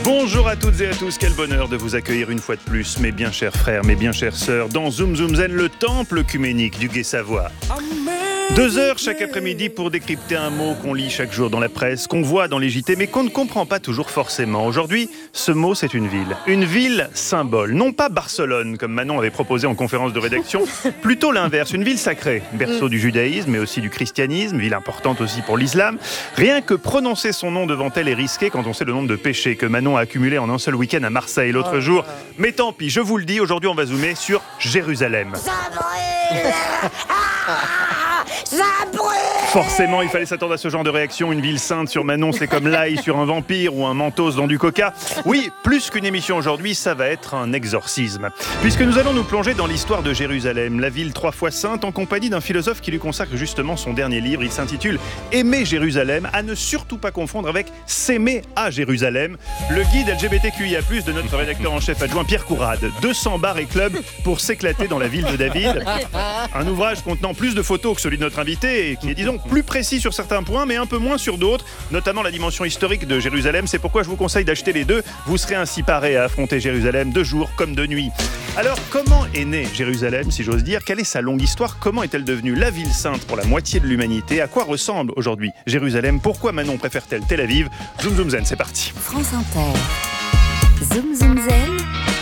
Bonjour à toutes et à tous, quel bonheur de vous accueillir une fois de plus, mes bien chers frères, mes bien chères sœurs, dans Zoom Zoom Zen, le temple œcuménique du Gai-Savoie. 2 heures chaque après-midi pour décrypter un mot qu'on lit chaque jour dans la presse, qu'on voit dans les JT, mais qu'on ne comprend pas toujours forcément. Aujourd'hui, ce mot, c'est une ville symbole. Non pas Barcelone, comme Manon avait proposé en conférence de rédaction, plutôt l'inverse, une ville sacrée, berceau du judaïsme, mais aussi du christianisme, ville importante aussi pour l'islam. Rien que prononcer son nom devant elle est risqué quand on sait le nombre de péchés que Manon a accumulés en un seul week-end à Marseille l'autre jour. Mais tant pis, je vous le dis, aujourd'hui on va zoomer sur Jérusalem. Ça brûle. Ça brûle. Forcément, il fallait s'attendre à ce genre de réaction. Une ville sainte sur Manon, c'est comme l'ail sur un vampire ou un mentos dans du coca. Oui, plus qu'une émission aujourd'hui, ça va être un exorcisme. Puisque nous allons nous plonger dans l'histoire de Jérusalem, la ville 3 fois sainte, en compagnie d'un philosophe qui lui consacre justement son dernier livre. Il s'intitule « Aimer Jérusalem », à ne surtout pas confondre avec « S'aimer à Jérusalem ». Le guide LGBTQIA+, de notre rédacteur en chef adjoint Pierre Courade. 200 bars et clubs pour s'éclater dans la ville de David. Un ouvrage contenant plus de photos que celui de notre invité, et qui est, disons, plus précis sur certains points, mais un peu moins sur d'autres, notamment la dimension historique de Jérusalem. C'est pourquoi je vous conseille d'acheter les deux. Vous serez ainsi paré à affronter Jérusalem de jour comme de nuit. Alors, comment est née Jérusalem, si j'ose dire ? Quelle est sa longue histoire ? Comment est-elle devenue la ville sainte pour la moitié de l'humanité ? À quoi ressemble aujourd'hui Jérusalem ? Pourquoi Manon préfère-t-elle Tel Aviv ? Zoom Zoom Zen, c'est parti. France Inter. Zoom Zoom Zen.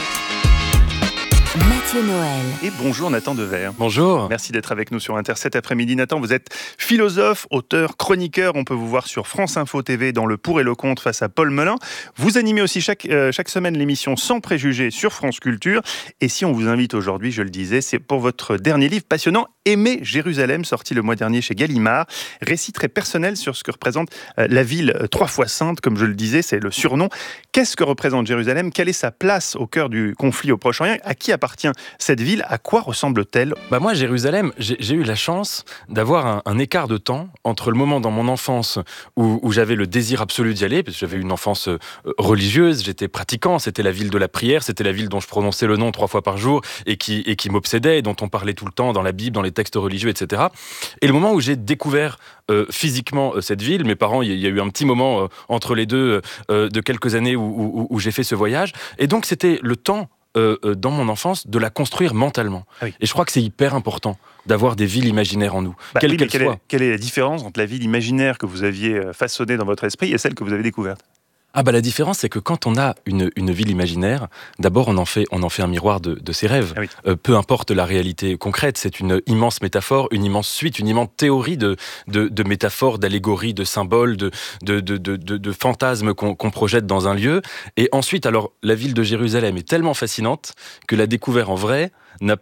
Mathieu Noël. Et bonjour Nathan Dever. Bonjour. Merci d'être avec nous sur Inter cet après-midi. Nathan, vous êtes philosophe, auteur, chroniqueur. On peut vous voir sur France Info TV dans le Pour et le Contre face à Paul Melun. Vous animez aussi chaque semaine l'émission Sans préjugés sur France Culture. Et si on vous invite aujourd'hui, je le disais, c'est pour votre dernier livre passionnant, Aimer Jérusalem, sorti le mois dernier chez Gallimard. Récit très personnel sur ce que représente la ville 3 fois sainte, comme je le disais, c'est le surnom. Qu'est-ce que représente Jérusalem ? Quelle est sa place au cœur du conflit au Proche-Orient ? À qui appartient cette ville ? À quoi ressemble-t-elle ? Moi, Jérusalem, j'ai eu la chance d'avoir un écart de temps entre le moment dans mon enfance où j'avais le désir absolu d'y aller, parce que j'avais une enfance religieuse, j'étais pratiquant, c'était la ville de la prière, c'était la ville dont je prononçais le nom 3 fois par jour et qui m'obsédait, dont on parlait tout le temps dans la Bible, dans les textes religieux, etc. Et le moment où j'ai découvert physiquement cette ville, mes parents, il y a eu un petit moment entre les deux de quelques années où j'ai fait ce voyage, et donc c'était le temps dans mon enfance, de la construire mentalement. Ah oui. Et je crois que c'est hyper important d'avoir des villes imaginaires en nous, quelle quelle est la différence entre la ville imaginaire que vous aviez façonnée dans votre esprit et celle que vous avez découverte ? La différence, c'est que quand on a une ville imaginaire, d'abord on en fait un miroir de ses rêves. Ah oui. Peu importe la réalité concrète, c'est une immense métaphore, une immense suite, une immense théorie de métaphores, d'allégories, de symboles, de fantasmes qu'on projette dans un lieu. Et ensuite, alors, la ville de Jérusalem est tellement fascinante que la découvrir en vrai n'a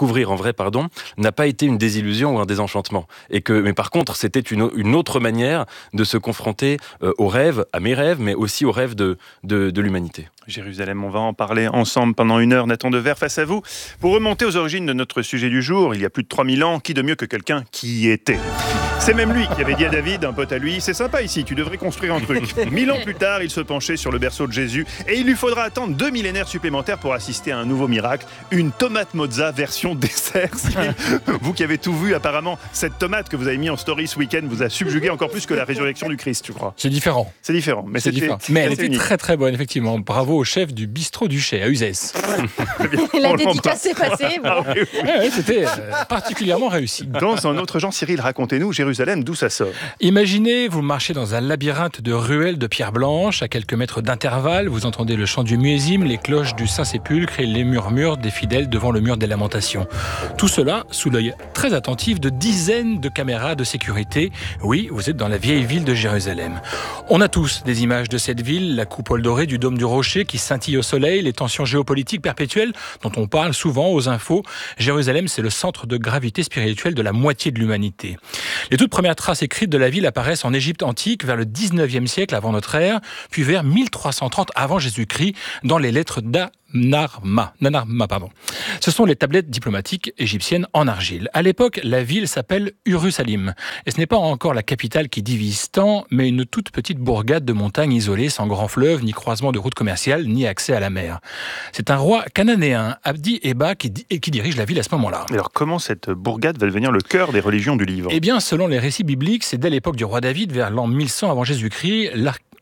pas été une désillusion ou un désenchantement. Mais par contre, c'était une autre manière de se confronter aux rêves, à mes rêves, mais aussi aux rêves de l'humanité. Jérusalem, on va en parler ensemble pendant 1 heure. Nathan Dever face à vous. Pour remonter aux origines de notre sujet du jour, il y a plus de 3000 ans, qui de mieux que quelqu'un qui y était ? C'est même lui qui avait dit à David, un pote à lui, « C'est sympa ici, tu devrais construire un truc. » 1000 ans plus tard, il se penchait sur le berceau de Jésus et il lui faudra attendre 2 millénaires supplémentaires pour assister à un nouveau miracle, une tomate mozza version dessert. Vous qui avez tout vu, apparemment, cette tomate que vous avez mis en story ce week-end vous a subjugué encore plus que la résurrection du Christ, je crois. C'est différent. C'est différent. Mais elle était très très bonne, effectivement. Bravo au chef du bistrot du Chez à Uzès. La dédicace est passée. Bon. C'était particulièrement réussi. Dans un autre genre, Cyril, racontez-nous Jérusalem, d'où ça sort ? Imaginez, vous marchez dans un labyrinthe de ruelles de pierre blanche, à quelques mètres d'intervalle, vous entendez le chant du muezzin, les cloches du Saint-Sépulcre et les murmures des fidèles devant le mur des lamentations. Tout cela sous l'œil très attentif de dizaines de caméras de sécurité. Oui, vous êtes dans la vieille ville de Jérusalem. On a tous des images de cette ville, la coupole dorée du dôme du rocher qui scintille au soleil, les tensions géopolitiques perpétuelles dont on parle souvent aux infos. Jérusalem, c'est le centre de gravité spirituelle de la moitié de l'humanité. Les toutes premières traces écrites de la ville apparaissent en Égypte antique vers le 19e siècle avant notre ère, puis vers 1330 avant Jésus-Christ dans les lettres Nanarma. Ce sont les tablettes diplomatiques égyptiennes en argile. À l'époque, la ville s'appelle Urusalim. Et ce n'est pas encore la capitale qui divise tant, mais une toute petite bourgade de montagne isolée, sans grand fleuve, ni croisement de route commerciale, ni accès à la mer. C'est un roi cananéen, Abdi Eba, qui dirige la ville à ce moment-là. Alors comment cette bourgade va devenir le cœur des religions du livre ? Eh bien, selon les récits bibliques, c'est dès l'époque du roi David, vers l'an 1100 avant Jésus-Christ,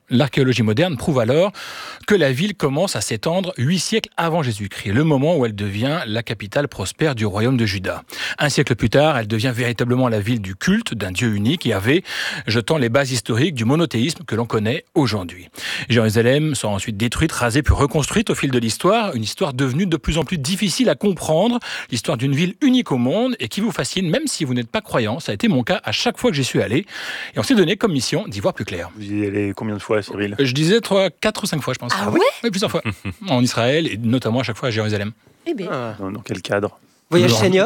L'archéologie moderne prouve alors que la ville commence à s'étendre 8 siècles avant Jésus-Christ, le moment où elle devient la capitale prospère du royaume de Juda. Un siècle plus tard, elle devient véritablement la ville du culte d'un Dieu unique, Yahvé, jetant les bases historiques du monothéisme que l'on connaît aujourd'hui. Jérusalem sera ensuite détruite, rasée puis reconstruite au fil de l'histoire, une histoire devenue de plus en plus difficile à comprendre, l'histoire d'une ville unique au monde et qui vous fascine même si vous n'êtes pas croyant. Ça a été mon cas à chaque fois que j'y suis allé et on s'est donné comme mission d'y voir plus clair. Vous y allez combien de fois, Cyril ? Je disais 4 ou 5 fois, je pense. Ah ouais ? Oui, plusieurs fois. En Israël et notamment à chaque fois à Jérusalem. Eh bien. Dans quel cadre ? Voyage senior ?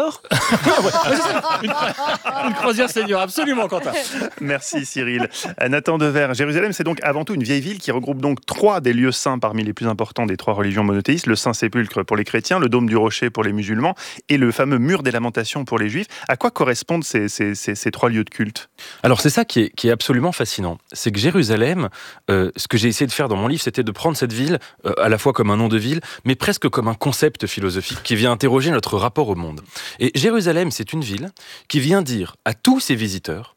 Une croisière senior, absolument, Quentin. Merci Cyril. Nathan Dever, Jérusalem, c'est donc avant tout une vieille ville qui regroupe donc 3 des lieux saints parmi les plus importants des 3 religions monothéistes, le Saint-Sépulcre pour les chrétiens, le Dôme du Rocher pour les musulmans et le fameux Mur des Lamentations pour les juifs. À quoi correspondent ces 3 lieux de culte ? Alors c'est ça qui est absolument fascinant. C'est que Jérusalem, ce que j'ai essayé de faire dans mon livre, c'était de prendre cette ville à la fois comme un nom de ville, mais presque comme un concept philosophique qui vient interroger notre rapport au monde. Et Jérusalem, c'est une ville qui vient dire à tous ses visiteurs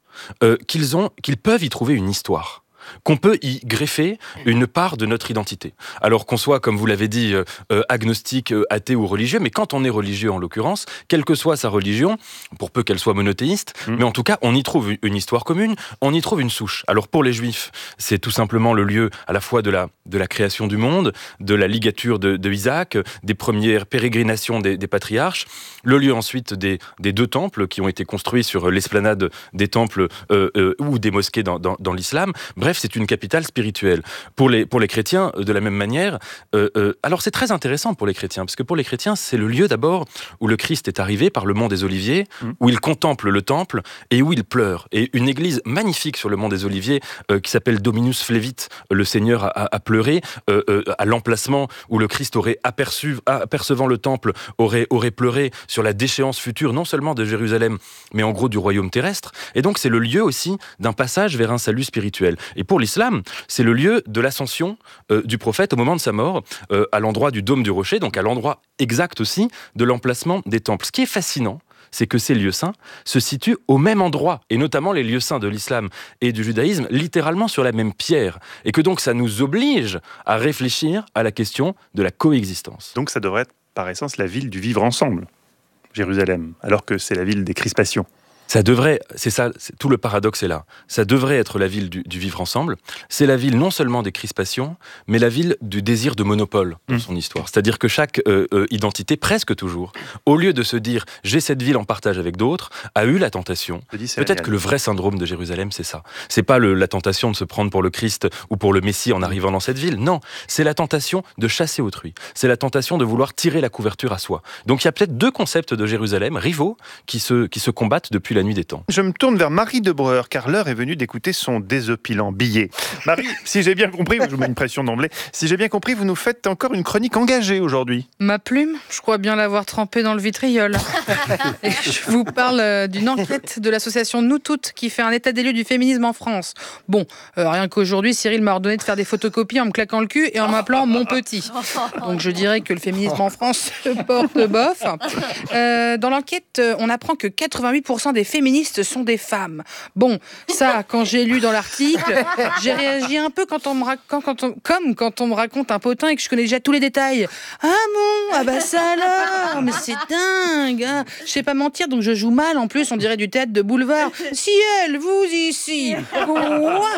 qu'ils peuvent y trouver une histoire, qu'on peut y greffer une part de notre identité. Alors qu'on soit, comme vous l'avez dit, agnostique, athée ou religieux, mais quand on est religieux en l'occurrence, quelle que soit sa religion, pour peu qu'elle soit monothéiste, mais en tout cas, on y trouve une histoire commune, on y trouve une souche. Alors pour les Juifs, c'est tout simplement le lieu à la fois de la création du monde, de la ligature de Isaac, des premières pérégrinations des patriarches, le lieu ensuite des 2 temples qui ont été construits sur l'esplanade des temples ou des mosquées dans l'islam. Bref, c'est une capitale spirituelle. Pour les chrétiens, de la même manière, alors c'est très intéressant pour les chrétiens, parce que pour les chrétiens, c'est le lieu d'abord où le Christ est arrivé par le mont des Oliviers, où il contemple le temple et où il pleure. Et une église magnifique sur le mont des Oliviers qui s'appelle Dominus Flevit, le Seigneur a pleuré, à l'emplacement où le Christ aurait apercevant le temple, aurait pleuré sur la déchéance future, non seulement de Jérusalem, mais en gros du royaume terrestre. Et donc c'est le lieu aussi d'un passage vers un salut spirituel. Et pour l'islam, c'est le lieu de l'ascension du prophète au moment de sa mort, à l'endroit du Dôme du Rocher, donc à l'endroit exact aussi de l'emplacement des temples. Ce qui est fascinant, c'est que ces lieux saints se situent au même endroit, et notamment les lieux saints de l'islam et du judaïsme, littéralement sur la même pierre, et que donc ça nous oblige à réfléchir à la question de la coexistence. Donc ça devrait être par essence la ville du vivre ensemble, Jérusalem, alors que c'est la ville des crispations. Ça devrait, c'est ça, tout le paradoxe est là. Ça devrait être la ville du vivre ensemble. C'est la ville non seulement des crispations, mais la ville du désir de monopole dans son histoire. C'est-à-dire que chaque identité, presque toujours, au lieu de se dire « j'ai cette ville en partage avec d'autres », a eu la tentation. Peut-être que le vrai syndrome de Jérusalem, c'est ça. C'est pas la tentation de se prendre pour le Christ ou pour le Messie en arrivant dans cette ville. Non, c'est la tentation de chasser autrui. C'est la tentation de vouloir tirer la couverture à soi. Donc il y a peut-être 2 concepts de Jérusalem, rivaux, qui se combattent depuis la nuit des temps. Je me tourne vers Marie Debreur, car l'heure est venue d'écouter son désopilant billet. Marie, si j'ai bien compris, je vous mets une pression d'emblée, si j'ai bien compris, vous nous faites encore une chronique engagée aujourd'hui. Ma plume, je crois bien l'avoir trempée dans le vitriol. Et je vous parle d'une enquête de l'association Nous Toutes qui fait un état des lieux du féminisme en France. Bon, rien qu'aujourd'hui, Cyril m'a ordonné de faire des photocopies en me claquant le cul et en m'appelant mon petit. Donc je dirais que le féminisme en France se porte bof. Dans l'enquête, on apprend que 88% des féministes sont des femmes. Bon, ça, quand j'ai lu dans l'article, j'ai réagi un peu quand on me raconte un potin et que je connais déjà tous les détails. Ah bon, ah bah ça alors, mais c'est dingue, hein. Je sais pas mentir, donc je joue mal en plus, on dirait du théâtre de boulevard. Si elle, vous ici, quoi ?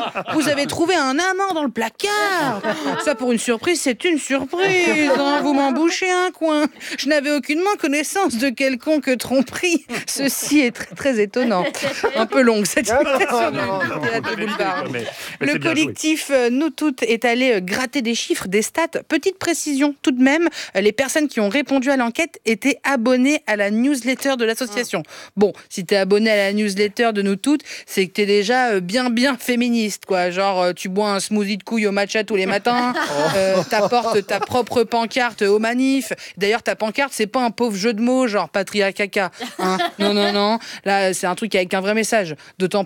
Vous avez trouvé un amant dans le placard. Ça pour une surprise, c'est une surprise, hein. Vous m'en bouchez un coin. Je n'avais aucunement connaissance de quelconque tromperie. Ceci est très, très étonnant. Un peu longue cette imitation du théâtre de boulevard. Le collectif Nous Toutes est allé gratter des chiffres, des stats. Petite précision tout de même, les personnes qui ont répondu à l'enquête étaient abonnées à la newsletter de l'association. Bon, si t'es abonné à la newsletter de Nous Toutes, c'est que t'es déjà bien féministe, quoi. Genre, tu bois un smoothie de couilles au matcha tous les matins, t'apportes ta propre pancarte aux manifs. D'ailleurs, ta pancarte, c'est pas un pauvre jeu de mots, genre patria caca. Hein, non. Là, c'est un truc avec un vrai message. D'autant